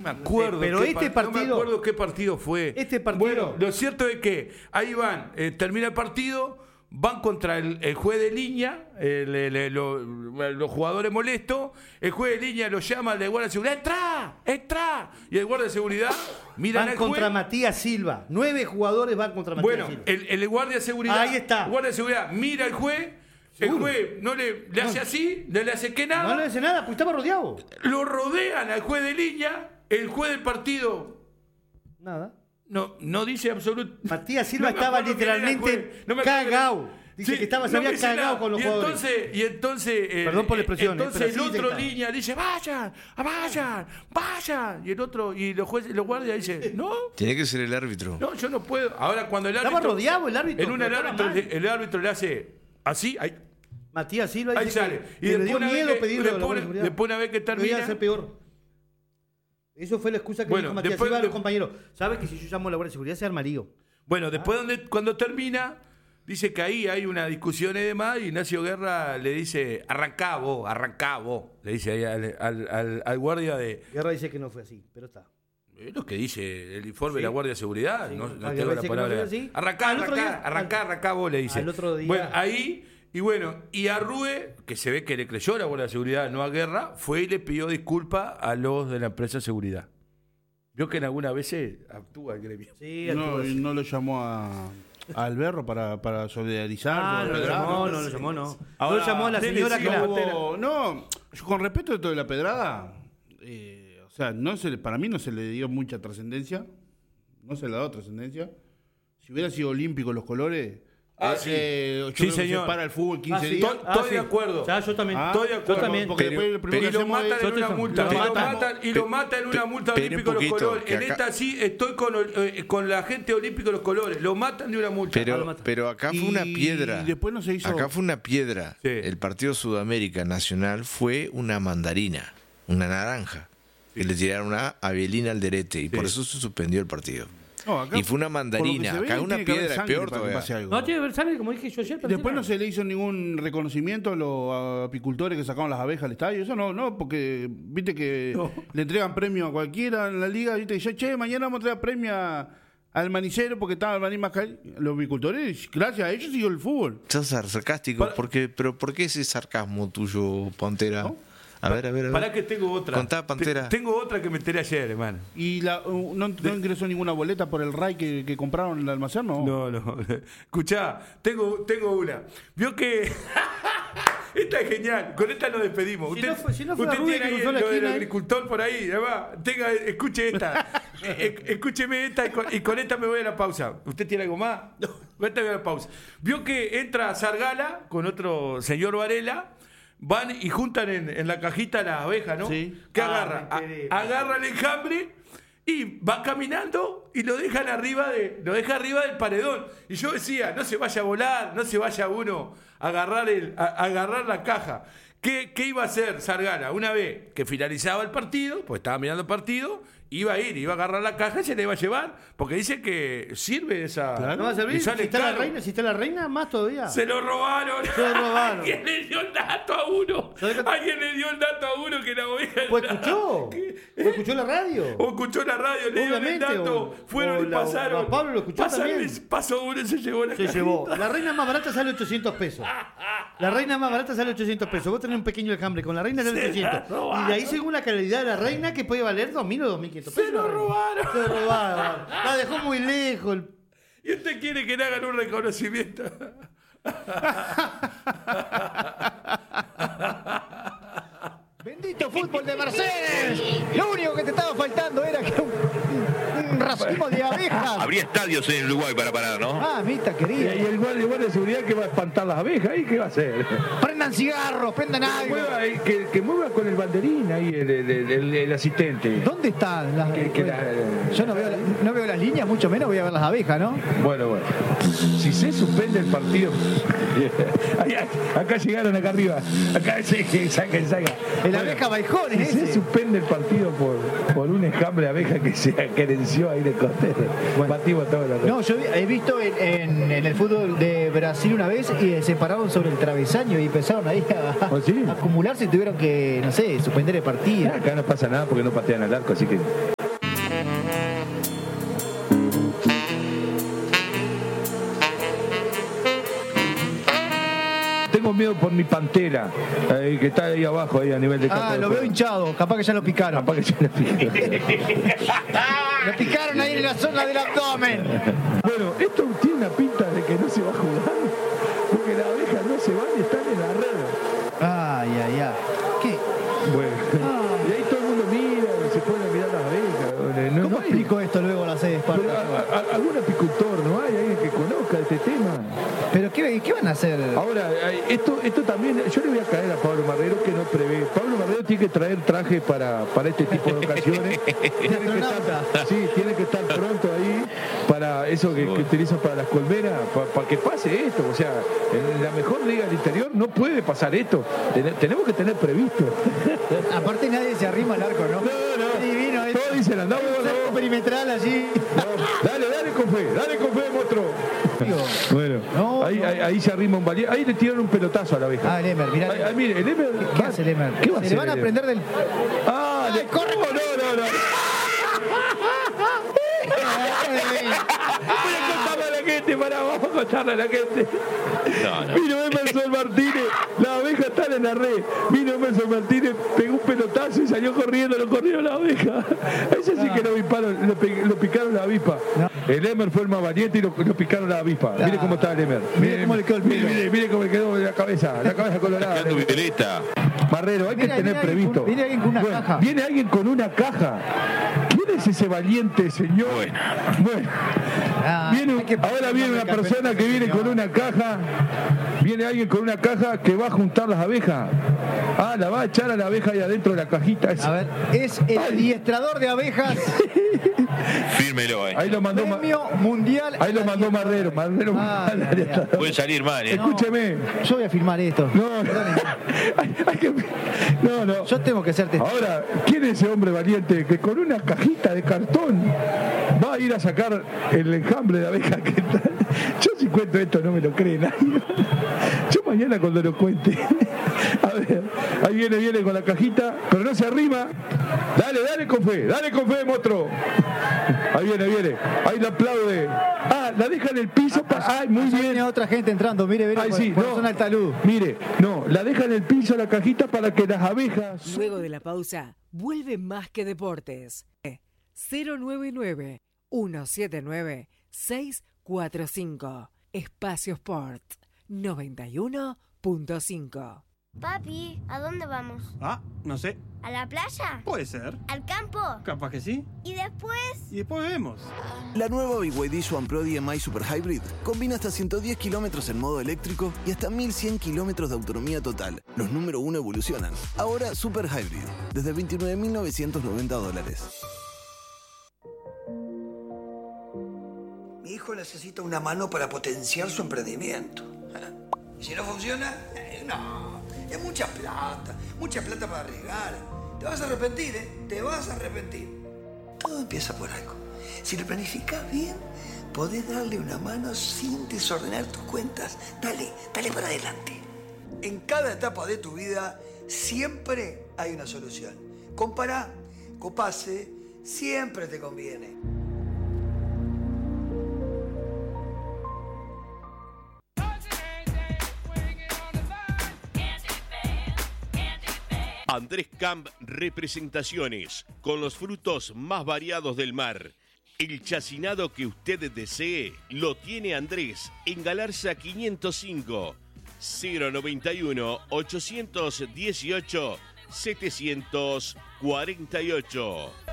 Me acuerdo, pero este partido, no me acuerdo qué partido fue. Este partido. Bueno, lo cierto es que ahí van, termina el partido, van contra el juez de línea, los jugadores molestos, el juez de línea lo llama al de guardia de seguridad, ¡entra! Y el guardia de seguridad mira al van juez. contra Matías Silva. 9 jugadores van contra Matías Silva. Bueno, el guardia de seguridad. Ahí está. El guardia de seguridad mira al juez. El juez no le hace así, no le hace que nada. No le hace nada, pues estaba rodeado. Lo rodean al juez de línea, el juez del partido. Nada. No dice absolutamente. Matías Silva estaba literalmente cagado. Dice que se había cagado con los jugadores. Y entonces. Perdón por la expresión. Entonces el otro línea dice: vayan. Y el otro, y los jueces, los guardias dicen: no. Tiene que ser el árbitro. No, yo no puedo. Ahora, cuando el árbitro. Estaba rodeado el árbitro. En una el árbitro le hace así. Matías Silva ahí dice sale. Que le dio miedo pedirle a la seguridad. Después, una vez que termina. Iba a ser peor. Eso fue la excusa que dijo Matías Silva a los compañeros. ¿Sabes que si yo llamo a la Guardia de Seguridad se armaría? Bueno, después cuando termina, dice que ahí hay una discusión y demás, y Ignacio Guerra le dice, arrancá vos, le dice ahí al guardia de... Guerra dice que no fue así, pero está. Es lo que dice el informe de la Guardia de Seguridad, sí, no tengo la palabra. No Arrancá vos, le dice. Al otro día. Bueno, ahí... Y a Rue, que se ve que le creyó a la Guardia de Seguridad, no a Guerra, fue y le pidió disculpas a los de la empresa de seguridad. Vio que en algunas veces actúa el gremio. Sí, no lo llamó a Alberro para solidarizar. No lo llamó. No lo llamó a la señora que con respecto a todo de la pedrada, o sea, para mí no se le dio mucha trascendencia. No se le ha dado trascendencia. Si hubiera sido olímpico los colores... sí, Se señor. para el fútbol 15 días. Estoy de acuerdo. Ya, yo también. Estoy de acuerdo. Porque y lo matan en una multa. Y lo matan en una multa olímpico los colores. En esta sí estoy con la gente olímpico los colores. Lo matan de una multa. Pero acá fue una piedra. Y después no se hizo. Acá fue una piedra. Sí. El partido Sudamérica Nacional fue una mandarina, una naranja. Que le tiraron a Abelina Alderete. Y por eso se suspendió el partido. No, acá, y fue una mandarina, acá una piedra, es peor todavía. No, tiene que haber sangre, como dije yo ayer. Después no se le hizo ningún reconocimiento a los apicultores que sacaron las abejas al estadio. Eso no, porque viste que le entregan premio a cualquiera en la liga. Viste, y yo, mañana vamos a traer premio al manicero porque estaba el maní Mascal. Los apicultores, gracias a ellos siguió el fútbol. Sos sarcástico, pero ¿por qué ese sarcasmo tuyo, Pantera? ¿No? A ver. Pará que tengo otra. Contá, Pantera. Tengo otra que me enteré ayer, hermano. ¿Y no ingresó ninguna boleta por el RAI que compraron en el almacén, no? No. Escuchá, tengo una. Vio que... Esta es genial. Con esta nos despedimos. Si no fue usted Rubén tiene ahí que lo del agricultor por ahí. Además, escuche esta. Escúcheme esta y con esta me voy a la pausa. ¿Usted tiene algo más? No. Con esta me voy a la pausa. Vio que entra Sargala con otro señor Varela. Van y juntan en la cajita las abejas, ¿no? Sí. ¿Qué agarra? Agarra el enjambre y va caminando y lo deja arriba del paredón. Y yo decía, no se vaya a volar, no se vaya uno a agarrar la caja. ¿Qué iba a hacer Sargala? Una vez que finalizaba el partido, pues estaba mirando el partido, iba a agarrar la caja y se la iba a llevar, porque dice que sirve esa... Claro. No va a servir, si está la reina, más todavía. Se lo robaron. Alguien le dio el dato a uno. Que la oveja... ¿Pues escuchó? ¿O escuchó la radio? Le dio el dato. Fueron y pasaron. Pablo lo escuchó también. Pasó uno y se llevó la cajita. La reina más barata sale 800 pesos. Vos tenés un pequeño enjambre, con la reina sale 800. Y de ahí, según la calidad de la reina, que puede valer 2.000 o 2.500 pesos. Se lo robaron. La dejó muy lejos. ¿Y usted quiere que le hagan un reconocimiento? Bendito fútbol de Mercedes. Lo único que te estaba faltando era que un racimo de abejas. Habría estadios en Uruguay para parar, ¿no? Ah, mita querida. Y el guardia de seguridad que va a espantar las abejas, ¿y qué va a hacer? Prendan cigarros, prendan algo. Que mueva con el banderín ahí el asistente. ¿Dónde están las Yo no veo las líneas, mucho menos voy a ver las abejas, ¿no? Bueno. Si se suspende el partido. Acá llegaron acá arriba. Acá saca. El abeja Baijones. Si se suspende el partido por un escambre de abeja que se acerenció ahí de costero. Batimos todo lo que... No, yo he visto en el fútbol de Brasil una vez y se pararon sobre el travesaño y empezaron ahí a acumularse y tuvieron que, no sé, suspender el partido. Acá no pasa nada porque no patean al arco, así que miedo por mi pantera, que está ahí abajo, ahí a nivel de campo. Lo veo hinchado, capaz que ya lo picaron. Capaz que ya lo picaron. Lo picaron ahí en la zona del abdomen. Bueno, esto tiene una pinta de que no se va a jugar, porque las abejas no se van y están en la red. Ay. ¿Qué? Bueno, y ahí todo el mundo mira, se pone a mirar las abejas. ¿Cómo explico esto luego a la sede de Esparta? ¿Algún apicultor, no hay alguien que conozca este tema? ¿Pero qué van a hacer? Ahora, esto también, yo le voy a caer a Pablo Marrero que no prevé. Pablo Marrero tiene que traer traje para este tipo de ocasiones. Tiene que estar pronto ahí para eso que utilizan para las colmenas, para que pase esto. O sea, en la mejor liga del interior no puede pasar esto. Tenemos que tener previsto. Aparte nadie se arrima al arco, ¿no? No. Divino, todos dicen, andamos, cerco perimetral allí. No. Dale con fe, monstruo. Bueno, ahí se arrima un valiente. Ahí le tiraron un pelotazo a la abeja. El Emer, mirá. Mire, el Emer. ¿Qué hace el Emer? ¿Qué va a hacer? Se le van a prender del. ¡Corre! No. Voy a contarle a la gente, vamos a contarle a la gente. Vino Emerson Martínez, las abejas están en la red. Vino Emerson Martínez, pegó un pelotazo y salió corriendo, lo corrieron la abeja. Ese sí que lo picaron la avispa. El Emer fue el más valiente y lo picaron la avispa. Mire cómo está el Emer. Mire cómo le quedó el pelo. Mire cómo le quedó la cabeza colorada. Violeta. Marrero, hay que tener previsto. Viene alguien con una caja. Viene alguien con una caja. ¿Quién es ese valiente señor? Bueno. Ahora viene una persona que viene con una caja. Viene alguien con una caja que va a juntar las abejas. La va a echar a la abeja ahí adentro de la cajita. A ver, es el adiestrador de abejas. Fírmelo, Ahí lo mandó Premio mundial. Ahí lo mandó Marrero. Puede salir mal, Escúcheme. Yo voy a filmar esto. No. Yo tengo que ser testigo. Ahora, ¿quién es ese hombre valiente que con una cajita de cartón va a ir a sacar el enjambre de abeja que está? Yo si cuento esto no me lo cree nadie. Yo mañana cuando lo cuente. A ver, ahí viene con la cajita, pero no se arrima. Dale con fe, monstruo. Ahí viene. Ahí le aplaude. La deja en el piso. Muy bien. Viene otra gente entrando. Mire, por zona del talud. Mire, la deja en el piso la cajita para que las abejas. Luego de la pausa, vuelve Más que Deportes. 099-179-645. Espacio Sport 91.5. Papi, ¿a dónde vamos? No sé. ¿A la playa? Puede ser. ¿Al campo? Capaz que sí. ¿Y después? Y después vemos. La nueva BYD Swan Pro DMI Super Hybrid combina hasta 110 kilómetros en modo eléctrico y hasta 1100 kilómetros de autonomía total. Los número 1 evolucionan. Ahora Super Hybrid, desde $29.990. Mi hijo necesita una mano para potenciar su emprendimiento. ¿Y si no funciona? No. Es mucha plata para arriesgar. Te vas a arrepentir, Te vas a arrepentir. Todo empieza por algo. Si lo planificas bien, podés darle una mano sin desordenar tus cuentas. Dale para adelante. En cada etapa de tu vida siempre hay una solución. Compará, Copase, siempre te conviene. Andrés Camp Representaciones, con los frutos más variados del mar. El chacinado que usted desee lo tiene Andrés en Galarza 505, 091-818-748.